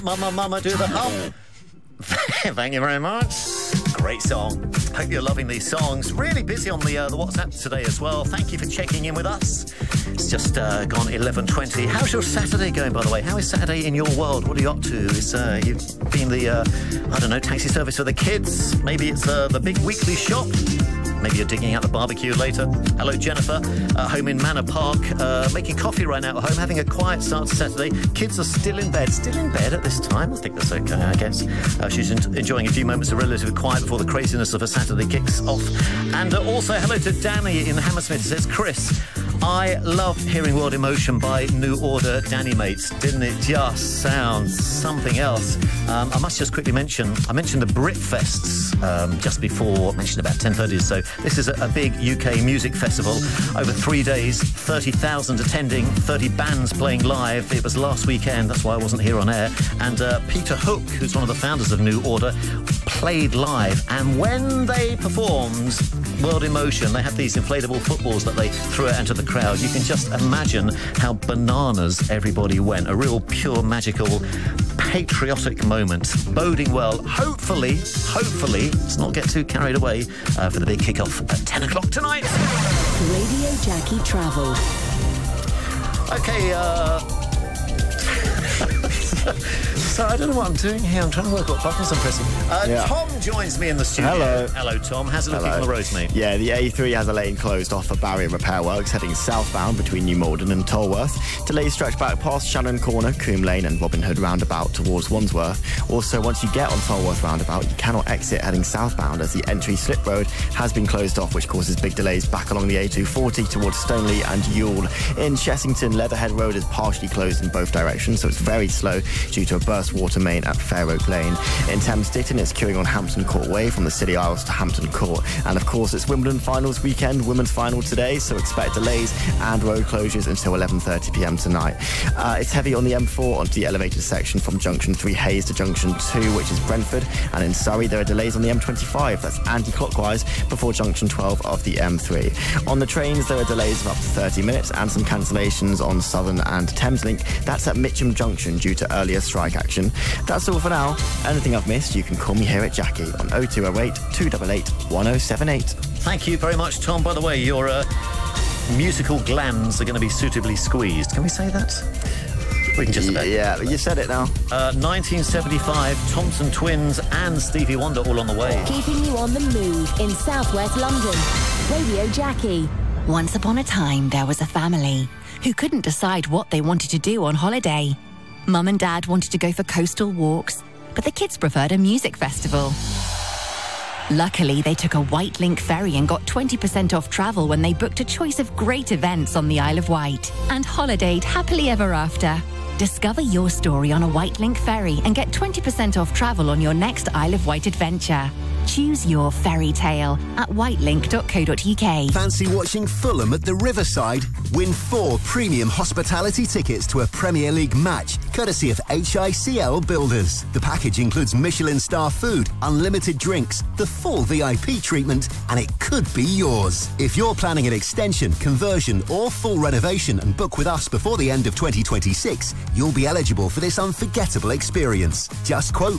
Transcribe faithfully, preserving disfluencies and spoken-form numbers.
Mama, mama, do the hump. Thank you very much. Great song. Hope you're loving these songs. Really busy on the uh, the WhatsApp today as well. Thank you for checking in with us. It's just uh, gone eleven twenty. How's your Saturday going, by the way? How is Saturday in your world? What are you up to? Is uh, you've been the uh, I don't know, taxi service for the kids? Maybe it's uh, the big weekly shop. Maybe you're digging out the barbecue later. Hello, Jennifer. Uh, home in Manor Park. Uh, making coffee right now at home. Having a quiet start to Saturday. Kids are still in bed. Still in bed at this time. I think that's okay, I guess. Uh, she's en- enjoying a few moments of relative quiet before the craziness of a Saturday kicks off. And uh, also, hello to Danny in Hammersmith. It says, Chris, I loved hearing World Emotion by New Order Danny Mates. Didn't it just sound something else? Um, I must just quickly mention, I mentioned the Britfests um, just before, mentioned about ten thirty or so. This is a, a big U K music festival over three days, thirty thousand attending, thirty bands playing live. It was last weekend, that's why I wasn't here on air. And uh, Peter Hook, who's one of the founders of New Order, played live. And when they performed World Emotion, they had these inflatable footballs that they threw out into the crowd. You can just imagine how bananas everybody went. A real pure, magical, patriotic moment. Boding well. Hopefully, hopefully, let's not get too carried away uh, for the big kick-off at ten o'clock tonight. Radio Jackie Travel. Okay, uh... So I don't know what I'm doing here. I'm trying to work what buttons I'm pressing. Uh, yeah. Tom joins me in the studio. Hello. Hello, Tom. How's it looking Hello. on the roads, mate? Yeah, the A three has a lane closed off for barrier repair works heading southbound between New Malden and Tolworth. Delays stretch back past Shannon Corner, Coombe Lane and Robin Hood roundabout towards Wandsworth. Also, once you get on Tolworth roundabout, you cannot exit heading southbound as the entry slip road has been closed off, which causes big delays back along the A two forty towards Stoneleigh and Ewell. In Chessington, Leatherhead Road is partially closed in both directions, so it's very slow due to a burst water main at Fair Oak Lane. In Thames Ditton, it's queuing on Hampton Court Way from the City Isles to Hampton Court. And of course, it's Wimbledon finals weekend, women's final today, so expect delays and road closures until eleven thirty p m tonight. Uh, it's heavy on the M four onto the elevated section from Junction three Hayes to Junction two, which is Brentford. And in Surrey, there are delays on the M twenty-five, that's anti-clockwise, before Junction twelve of the M three. On the trains, there are delays of up to thirty minutes and some cancellations on Southern and Thameslink. That's at Mitcham Junction due to earlier strike action. That's all for now. Anything I've missed, you can call me here at Jackie on oh two oh eight, two eight eight, one oh seven eight. Thank you very much, Tom. By the way, your uh, musical glands are going to be suitably squeezed. Can we say that? We can just about. Yeah, you said it now. Uh, nineteen seventy-five, Thompson Twins and Stevie Wonder all on the way. Keeping you on the move in southwest London. Radio Jackie. Once upon a time, there was a family who couldn't decide what they wanted to do on holiday. Mum and Dad wanted to go for coastal walks, but the kids preferred a music festival. Luckily, they took a White Link ferry and got twenty percent off travel when they booked a choice of great events on the Isle of Wight and holidayed happily ever after. Discover your story on a White Link ferry and get twenty percent off travel on your next Isle of Wight adventure. Choose your fairy tale at whitelink dot co dot uk. Fancy watching Fulham at the Riverside? Win four premium hospitality tickets to a Premier League match, courtesy of H I C L Builders. The package includes Michelin star food, unlimited drinks, the full V I P treatment, and it could be yours. If you're planning an extension, conversion, or full renovation and book with us before the end of twenty twenty-six, you'll be eligible for this unforgettable experience. Just quote